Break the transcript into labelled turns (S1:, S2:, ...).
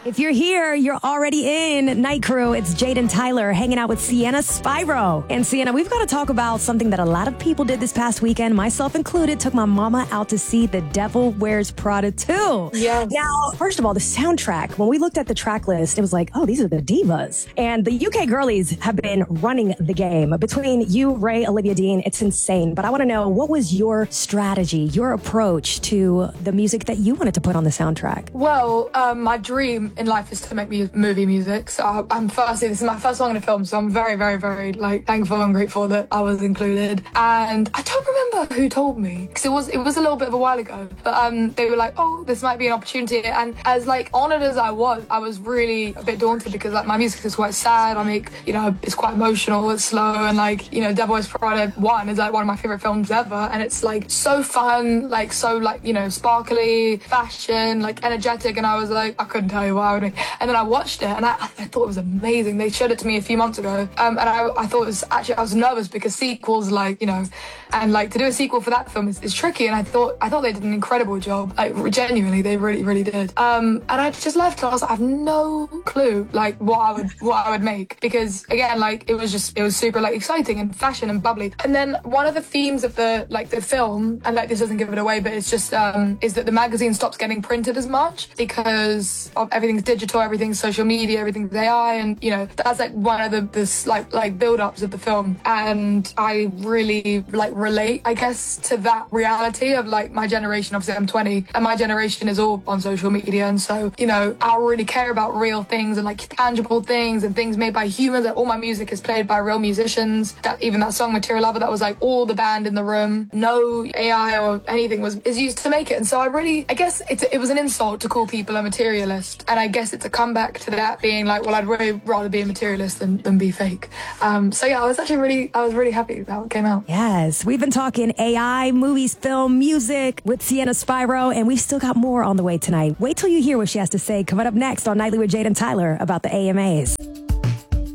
S1: If you're here, you're already in Night Crew. It's Jade and Tyler hanging out with Sienna Spyro. And Sienna, we've got to talk about something that a lot of people did this past weekend, myself included. Took my mama out to see The Devil Wears Prada 2.
S2: Yes.
S1: Now, first of all, the soundtrack, when we looked at the track list, it was like, oh, these are the divas. And the UK girlies have been running the game. Between you, Ray, Olivia Dean, it's insane. But I want to know, what was your strategy, your approach to the music that you wanted to put on the soundtrack?
S2: Well, my dream in life is to make movie music. So this is my first song in a film. So I'm very, very, very thankful and grateful that I was included. And I don't remember who told me, because it was a little bit of a while ago. But they were like, oh, this might be an opportunity. And as honored as I was really a bit daunted, because my music is quite sad. I make, it's quite emotional, it's slow, and Devil Wears Prada 1 is one of my favorite films ever. And it's so fun, sparkly, fashion, energetic. And I was like, I couldn't tell you what I would make. And then I watched it and I thought it was amazing. They showed it to me a few months ago. And I thought it was actually, I was nervous because sequels, and to do a sequel for that film is tricky. And I thought they did an incredible job. Genuinely, they really, really did. And I just left and I was like, I have no clue what I would make, because again, it was super exciting and fashion and bubbly. And then one of the themes of the film, and this doesn't give it away, but it's just is that the magazine stops getting printed as much because of everything's digital, everything's social media, everything's AI, and that's one of the build-ups of the film. And I really relate, I guess, to that reality of my generation. Obviously I'm 20 and my generation is all on social media, and so I really care about real things and tangible things and things made by humans. All my music is played by real musicians. That song Material Lover, that was all the band in the room, no AI or anything is used to make it. And so I guess it was an insult to call people a materialist, and I guess it's a comeback to that being well, I'd really rather be a materialist than be fake. So yeah, I was really happy with how it came out.
S1: Yes, we've been talking AI, movies, film, music with Sienna Spyro, and we've still got more on the way tonight. Wait till you hear what she has to say coming up next on Nightly with Jade and Tyler about the AMAs.